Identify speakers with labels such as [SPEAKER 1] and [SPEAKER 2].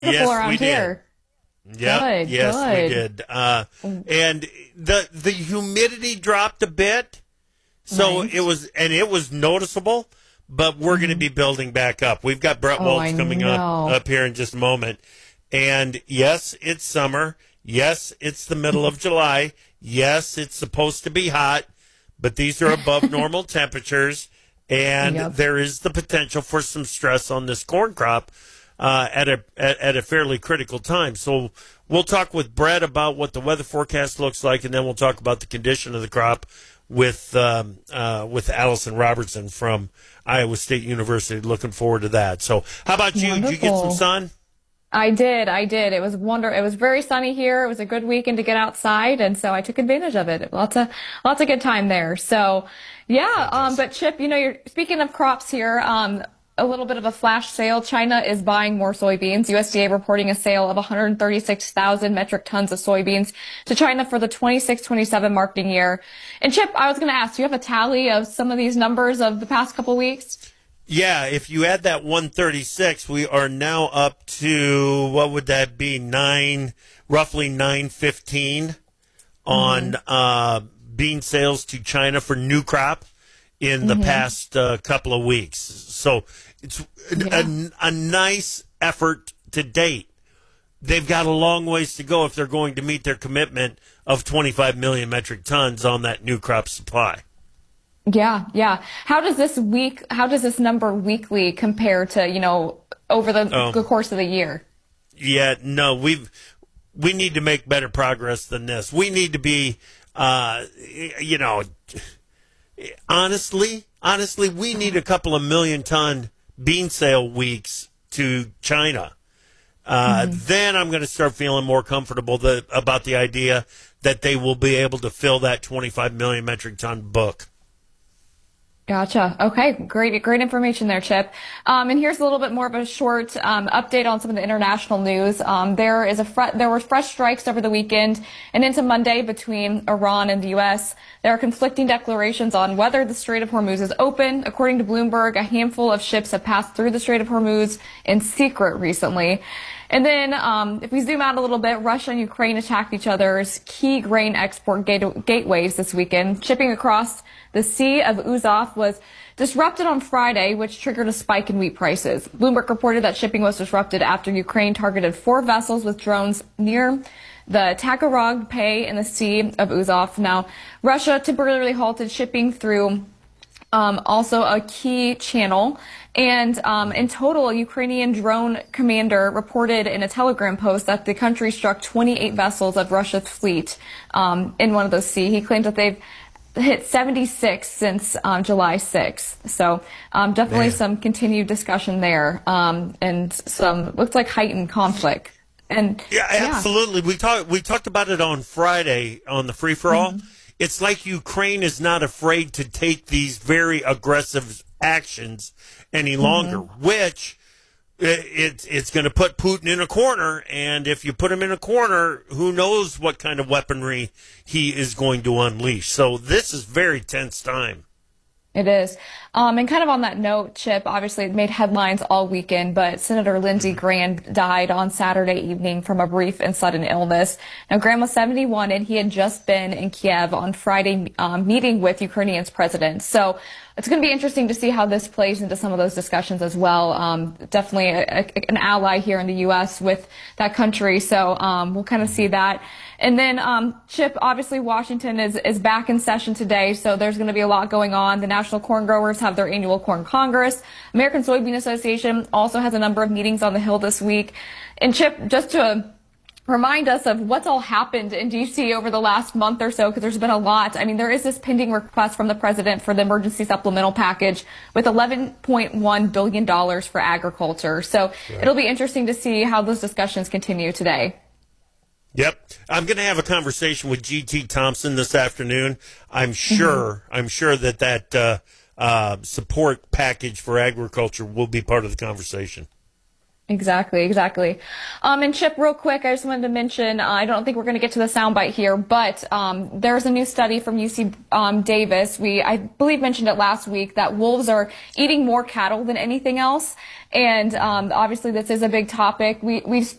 [SPEAKER 1] Yes,
[SPEAKER 2] around
[SPEAKER 1] we did.
[SPEAKER 2] here.
[SPEAKER 1] Yep.
[SPEAKER 2] Good,
[SPEAKER 1] Yes,
[SPEAKER 2] good.
[SPEAKER 1] we did. And the humidity dropped a bit, so
[SPEAKER 2] Nice.
[SPEAKER 1] it was noticeable. But we're going to be building back up. We've got Brett
[SPEAKER 2] Oh,
[SPEAKER 1] Waltz
[SPEAKER 2] I
[SPEAKER 1] coming
[SPEAKER 2] know.
[SPEAKER 1] up here in just a moment. And yes, it's summer. Yes, it's the middle of July. Yes, it's supposed to be hot, but these are above normal temperatures, and
[SPEAKER 2] Yep.
[SPEAKER 1] there is the potential for some stress on this corn crop at a fairly critical time. So we'll talk with Brett about what the weather forecast looks like, and then we'll talk about the condition of the crop with Allison Robertson from Iowa State University. Looking forward to that. So how about you? Did you get some
[SPEAKER 2] Wonderful.
[SPEAKER 1] sun?
[SPEAKER 2] I did. It was It was very sunny here. It was a good weekend to get outside, and so I took advantage of it. Lots of good time there. So, yeah. But Chip, you're speaking of crops here. A little bit of a flash sale. China is buying more soybeans. USDA reporting a sale of 136,000 metric tons of soybeans to China for the 26-27 marketing year. And Chip, I was going to ask, do you have a tally of some of these numbers of the past couple weeks?
[SPEAKER 1] Yeah, if you add that 136, we are now up to, what would that be, roughly 915 on bean sales to China for new crop in the past couple of weeks. So it's a nice effort to date. They've got a long ways to go if they're going to meet their commitment of 25 million metric tons on that new crop supply.
[SPEAKER 2] Yeah, yeah. How does this number weekly compare to, over the course of the year?
[SPEAKER 1] Yeah, no, we need to make better progress than this. We need to be, honestly, we need a couple of million ton bean sale weeks to China. Then I'm going to start feeling more comfortable about the idea that they will be able to fill that 25 million metric ton book.
[SPEAKER 2] Gotcha. Okay. Great information there, Chip. And here's a little bit more of a short update on some of the international news. There were fresh strikes over the weekend and into Monday between Iran and the U.S. There are conflicting declarations on whether the Strait of Hormuz is open. According to Bloomberg, a handful of ships have passed through the Strait of Hormuz in secret recently. And then if we zoom out a little bit, Russia and Ukraine attacked each other's key grain export gateways this weekend. Shipping across the Sea of Azov was disrupted on Friday, which triggered a spike in wheat prices. Bloomberg reported that shipping was disrupted after Ukraine targeted 4 vessels with drones near the Tagarog Bay in the Sea of Azov. Now, Russia temporarily halted shipping through also a key channel. And in total, a Ukrainian drone commander reported in a Telegram post that the country struck 28 vessels of Russia's fleet in one of those seas. He claims that they've hit 76 since July 6th. So definitely some continued discussion there and some looks like heightened conflict. And
[SPEAKER 1] yeah, absolutely. We talked about it on Friday on the Free for All. It's like Ukraine is not afraid to take these very aggressive actions any longer, which it's going to put Putin in a corner. And if you put him in a corner, who knows what kind of weaponry he is going to unleash. So this is very tense time.
[SPEAKER 2] It is. And kind of on that note, Chip, obviously it made headlines all weekend, but Senator Lindsey Graham died on Saturday evening from a brief and sudden illness. Now, Graham was 71 and he had just been in Kiev on Friday meeting with Ukrainian's president. So it's going to be interesting to see how this plays into some of those discussions as well. Definitely an ally here in the U.S. with that country. So we'll kind of see that. And then, Chip, obviously Washington is back in session today, so there's going to be a lot going on. The National Corn Growers have their annual Corn Congress. American Soybean Association also has a number of meetings on the Hill this week. And Chip, just to remind us of what's all happened in D.C. over the last month or so, because there's been a lot. I mean, there is this pending request from the president for the emergency supplemental package with $11.1 billion for agriculture. So it'll be interesting to see how those discussions continue today.
[SPEAKER 1] Yep. I'm going to have a conversation with G.T. Thompson this afternoon. I'm sure that support package for agriculture will be part of the conversation.
[SPEAKER 2] Exactly, exactly. And Chip, real quick, I just wanted to mention, I don't think we're going to get to the soundbite here, but there's a new study from UC Davis. I believe, mentioned it last week that wolves are eating more cattle than anything else. And obviously, this is a big topic. We've